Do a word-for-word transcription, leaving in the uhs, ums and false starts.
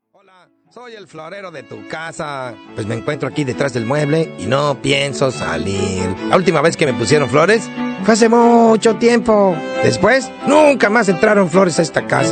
Hola, soy el florero de tu casa. Pues me encuentro aquí detrás del mueble y no pienso salir. La última vez que me pusieron flores fue hace mucho tiempo. Después, nunca más entraron flores a esta casa.